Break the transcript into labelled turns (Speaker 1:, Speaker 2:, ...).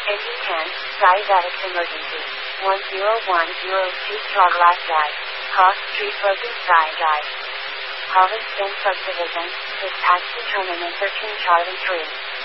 Speaker 1: Engine 10, diabetic emergency. 10102 Charlotte Drive. Cross Street Broken Sky Drive. Harveston Subdivision. Dispatch to terminal 13 Charlie 3.